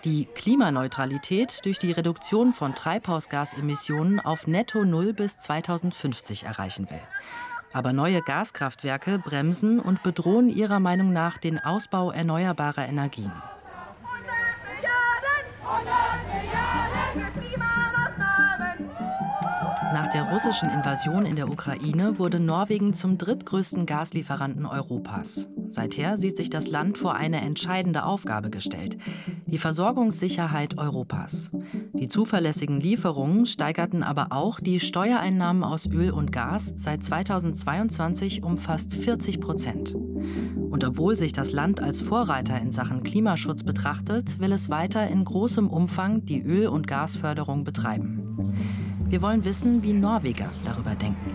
die Klimaneutralität durch die Reduktion von Treibhausgasemissionen auf netto Null bis 2050 erreichen will. Aber neue Gaskraftwerke bremsen und bedrohen ihrer Meinung nach den Ausbau erneuerbarer Energien. Nach der russischen Invasion in der Ukraine wurde Norwegen zum drittgrößten Gaslieferanten Europas. Seither sieht sich das Land vor eine entscheidende Aufgabe gestellt: die Versorgungssicherheit Europas. Die zuverlässigen Lieferungen steigerten aber auch die Steuereinnahmen aus Öl und Gas seit 2022 um fast 40%. Und obwohl sich das Land als Vorreiter in Sachen Klimaschutz betrachtet, will es weiter in großem Umfang die Öl- und Gasförderung betreiben. Wir wollen wissen, wie Norweger darüber denken.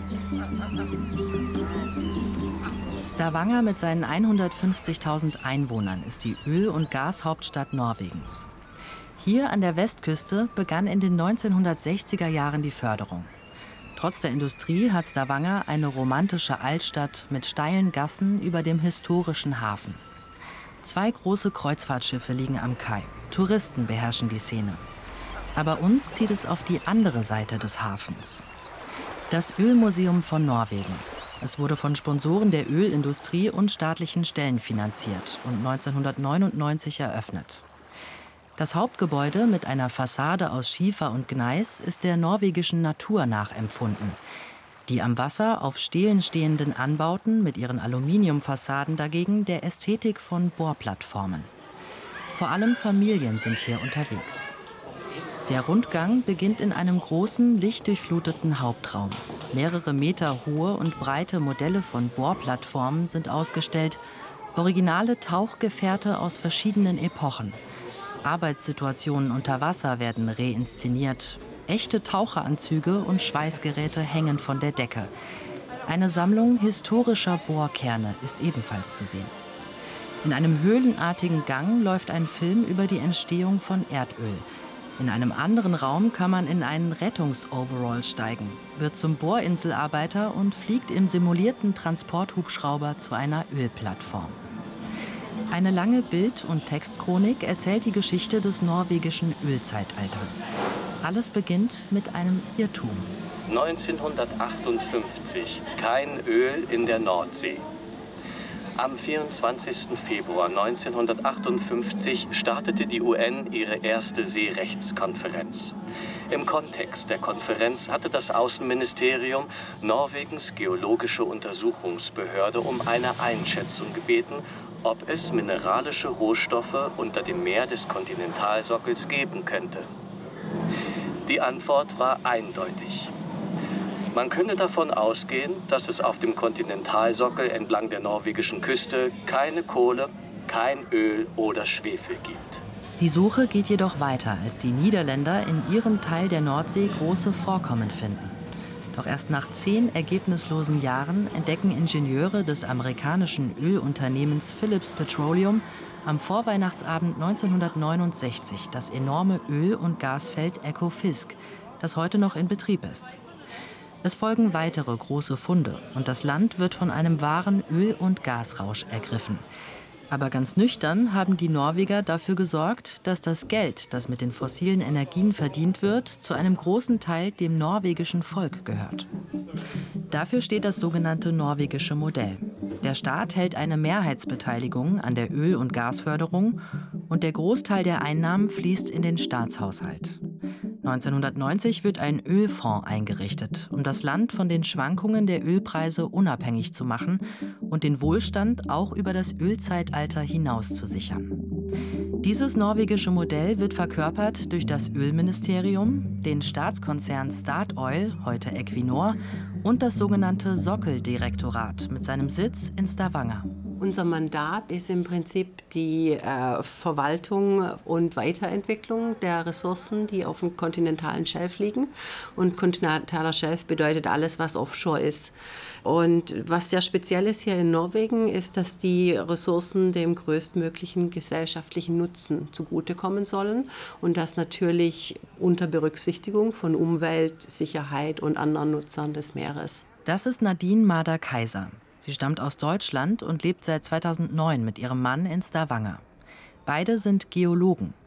Stavanger mit seinen 150.000 Einwohnern ist die Öl- und Gashauptstadt Norwegens. Hier an der Westküste begann in den 1960er Jahren die Förderung. Trotz der Industrie hat Stavanger eine romantische Altstadt mit steilen Gassen über dem historischen Hafen. 2 große Kreuzfahrtschiffe liegen am Kai. Touristen beherrschen die Szene. Aber uns zieht es auf die andere Seite des Hafens. Das Ölmuseum von Norwegen. Es wurde von Sponsoren der Ölindustrie und staatlichen Stellen finanziert und 1999 eröffnet. Das Hauptgebäude mit einer Fassade aus Schiefer und Gneis ist der norwegischen Natur nachempfunden. Die am Wasser auf Stelen stehenden Anbauten mit ihren Aluminiumfassaden dagegen der Ästhetik von Bohrplattformen. Vor allem Familien sind hier unterwegs. Der Rundgang beginnt in einem großen, lichtdurchfluteten Hauptraum. Mehrere Meter hohe und breite Modelle von Bohrplattformen sind ausgestellt, originale Tauchgefährte aus verschiedenen Epochen. Arbeitssituationen unter Wasser werden reinszeniert. Echte Taucheranzüge und Schweißgeräte hängen von der Decke. Eine Sammlung historischer Bohrkerne ist ebenfalls zu sehen. In einem höhlenartigen Gang läuft ein Film über die Entstehung von Erdöl. In einem anderen Raum kann man in einen Rettungsoverall steigen, wird zum Bohrinselarbeiter und fliegt im simulierten Transporthubschrauber zu einer Ölplattform. Eine lange Bild- und Textchronik erzählt die Geschichte des norwegischen Ölzeitalters. Alles beginnt mit einem Irrtum. 1958, kein Öl in der Nordsee. Am 24. Februar 1958 startete die UN ihre erste Seerechtskonferenz. Im Kontext der Konferenz hatte das Außenministerium Norwegens Geologische Untersuchungsbehörde um eine Einschätzung gebeten, ob es mineralische Rohstoffe unter dem Meer des Kontinentalsockels geben könnte. Die Antwort war eindeutig. Man könne davon ausgehen, dass es auf dem Kontinentalsockel entlang der norwegischen Küste keine Kohle, kein Öl oder Schwefel gibt. Die Suche geht jedoch weiter, als die Niederländer in ihrem Teil der Nordsee große Vorkommen finden. Doch erst nach 10 ergebnislosen Jahren entdecken Ingenieure des amerikanischen Ölunternehmens Phillips Petroleum am Vorweihnachtsabend 1969 das enorme Öl- und Gasfeld Ekofisk, das heute noch in Betrieb ist. Es folgen weitere große Funde und das Land wird von einem wahren Öl- und Gasrausch ergriffen. Aber ganz nüchtern haben die Norweger dafür gesorgt, dass das Geld, das mit den fossilen Energien verdient wird, zu einem großen Teil dem norwegischen Volk gehört. Dafür steht das sogenannte norwegische Modell. Der Staat hält eine Mehrheitsbeteiligung an der Öl- und Gasförderung und der Großteil der Einnahmen fließt in den Staatshaushalt. 1990 wird ein Ölfonds eingerichtet, um das Land von den Schwankungen der Ölpreise unabhängig zu machen und den Wohlstand auch über das Ölzeitalter hinaus zu sichern. Dieses norwegische Modell wird verkörpert durch das Ölministerium, den Staatskonzern Statoil, heute Equinor, und das sogenannte Sockeldirektorat mit seinem Sitz in Stavanger. Unser Mandat ist im Prinzip die Verwaltung und Weiterentwicklung der Ressourcen, die auf dem kontinentalen Shelf liegen. Und kontinentaler Shelf bedeutet alles, was offshore ist. Und was sehr speziell ist hier in Norwegen, ist, dass die Ressourcen dem größtmöglichen gesellschaftlichen Nutzen zugutekommen sollen und das natürlich unter Berücksichtigung von Umwelt, Sicherheit und anderen Nutzern des Meeres. Das ist Nadine Mader-Kaiser. Sie stammt aus Deutschland und lebt seit 2009 mit ihrem Mann in Stavanger. Beide sind Geologen.